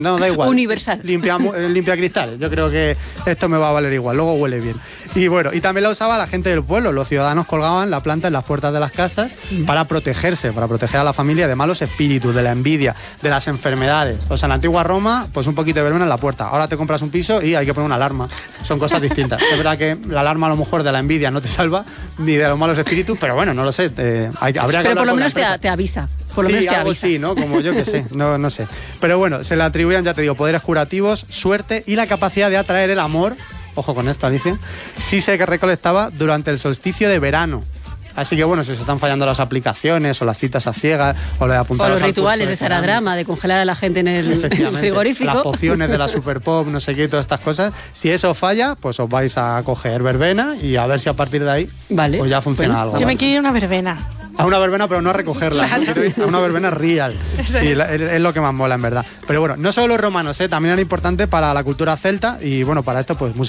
No, da igual. Universal. Limpia cristales. Yo creo que esto me va a valer igual. Luego huele bien. Y bueno, y también la usaba la gente del pueblo. Los ciudadanos colgaban la planta en las puertas de las casas para protegerse, para proteger a la familia de malos espíritus, de la envidia, de las enfermedades. O sea, en la antigua Roma, pues un poquito de verbena en la puerta. Ahora te compras un piso y hay que poner una alarma. Son cosas distintas. Es verdad que la alarma a lo mejor de la envidia no te salva ni de los malos espíritus, pero bueno, no lo sé. Habría que pero por lo menos te avisa. Por lo sí, menos te algo avisa. sí, ¿no? Como yo que sé, no sé. Pero bueno, se le atribuían, ya te digo, poderes curativos, suerte y la capacidad de atraer el amor. Ojo con esto, Alicia. Sí se recolectaba durante el solsticio de verano. Así que bueno, si se están fallando las aplicaciones o las citas a ciegas o lo de apuntar o los rituales de Saradrama, de congelar a la gente en el frigorífico. Las pociones de la Super Pop, no sé qué, todas estas cosas. Si eso falla, pues os vais a coger verbena y a ver si a partir de ahí pues ya funciona algo. Yo me quiero ir a una verbena. A una verbena, pero no a recogerla. Claro. A una verbena real. Sí, es lo que más mola, en verdad. Pero bueno, no solo los romanos, también era importante para la cultura celta y bueno, para esto, pues música.